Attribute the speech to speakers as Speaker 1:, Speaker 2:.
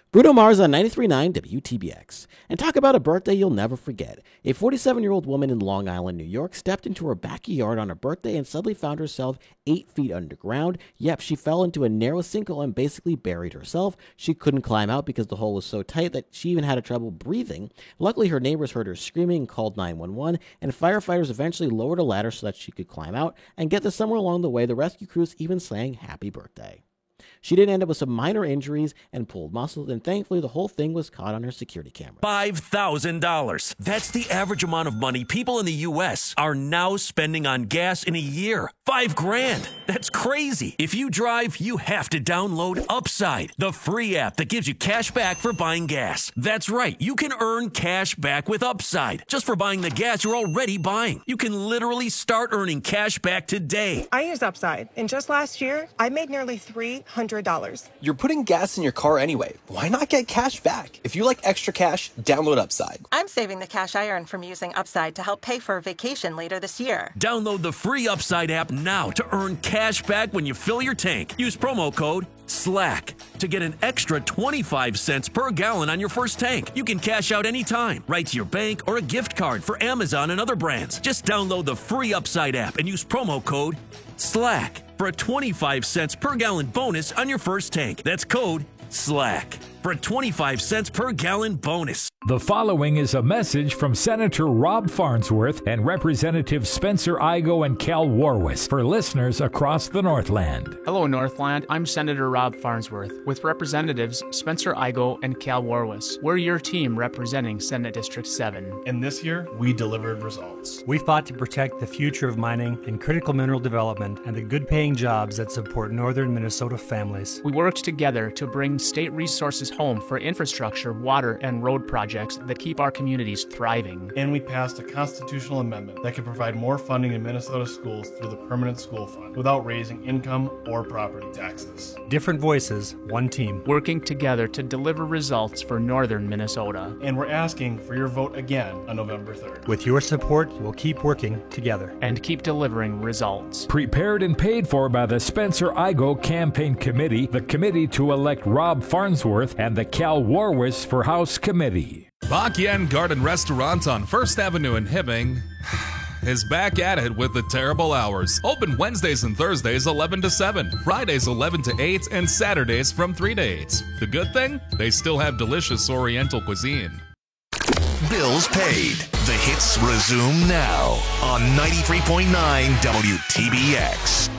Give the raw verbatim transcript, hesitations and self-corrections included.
Speaker 1: Bruno Mars on ninety-three point nine W T B X. And talk about a birthday you'll never forget. A forty-seven-year-old woman in Long Island, New York, stepped into her backyard on her birthday and suddenly found herself eight feet underground. Yep, she fell into a narrow sinkhole and basically buried herself. She couldn't climb out because the hole was so tight that she even had trouble breathing. Luckily, her neighbors heard her screaming and called nine one one, and firefighters eventually lowered a ladder so that she could climb out. And get this, somewhere along the way, the rescue crews even sang happy birthday. She did end up with some minor injuries and pulled muscles, and thankfully the whole thing was caught on her security camera.
Speaker 2: five thousand dollars. That's the average amount of money people in the U S are now spending on gas in a year. Five grand. That's crazy. If you drive, you have to download Upside, the free app that gives you cash back for buying gas. That's right. You can earn cash back with Upside just for buying the gas you're already buying. You can literally start earning cash back today.
Speaker 3: I use Upside, and just last year, I made nearly three hundred dollars.
Speaker 4: You're putting gas in your car anyway. Why not get cash back? If you like extra cash, download Upside.
Speaker 5: I'm saving the cash I earn from using Upside to help pay for a vacation later this year.
Speaker 2: Download the free Upside app now to earn cash back when you fill your tank. Use promo code SLACK to get an extra twenty-five cents per gallon on your first tank. You can cash out anytime, right to your bank or a gift card for Amazon and other brands. Just download the free Upside app and use promo code SLACK for a twenty-five cents per gallon bonus on your first tank. That's code SLACK for a twenty-five cents per gallon bonus.
Speaker 6: The following is a message from Senator Rob Farnsworth and Representatives Spencer Igoe and Cal Warwis for listeners across the Northland.
Speaker 7: Hello, Northland. I'm Senator Rob Farnsworth with Representatives Spencer Igoe and Cal Warwis. We're your team representing Senate District seven.
Speaker 8: And this year, we delivered results.
Speaker 9: We fought to protect the future of mining and critical mineral development and the good-paying jobs that support northern Minnesota families.
Speaker 7: We worked together to bring state resources home for infrastructure, water, and road projects that keep our communities thriving.
Speaker 8: And we passed a constitutional amendment that can provide more funding in Minnesota schools through the Permanent School Fund without raising income or property taxes.
Speaker 9: Different voices, one team.
Speaker 7: Working together to deliver results for northern Minnesota.
Speaker 8: And we're asking for your vote again on November third.
Speaker 9: With your support, we'll keep working together.
Speaker 7: And keep delivering results.
Speaker 6: Prepared and paid for by the Spencer Igoe Campaign Committee, the committee to elect Rob Farnsworth, and the Cal Warwis for House Committee.
Speaker 10: Bak Yen Garden Restaurant on First Avenue in Hibbing is back at it with the terrible hours. Open Wednesdays and Thursdays eleven to seven, Fridays eleven to eight, and Saturdays from three to eight. The good thing? They still have delicious Oriental cuisine.
Speaker 11: Bills paid. The hits resume now on ninety-three point nine W T B X.